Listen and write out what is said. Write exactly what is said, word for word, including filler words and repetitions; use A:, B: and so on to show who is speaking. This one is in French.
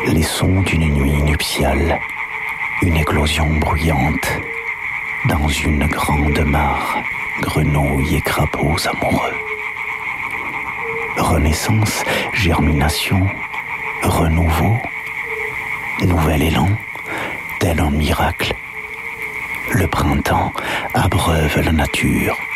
A: Les sons d'une nuit nuptiale, une éclosion bruyante, dans une grande mare, grenouilles et crapauds amoureux. Renaissance, germination, renouveau, nouvel élan, tel un miracle. Le printemps abreuve la nature